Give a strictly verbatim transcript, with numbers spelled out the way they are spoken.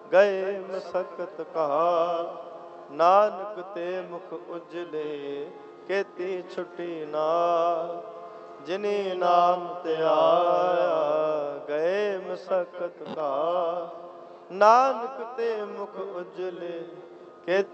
ਗਏ ਮਸਕਤ ਕਹਾਲ। ਨਾਨਕ ਤੇ ਮੁਖ ਉਜਲੇ ਕੀਤੀ ਛੁਟੀ ਨਾਲ। ਜਿਨੀ ਨਾਮ ਧਿਆਇਆ ਗਏ ਮਸਕਤ ਕਹਾਲ। ਨਾਨਕ ਤੇ ਮੁਖ ਉਜਲੇ ਕੇ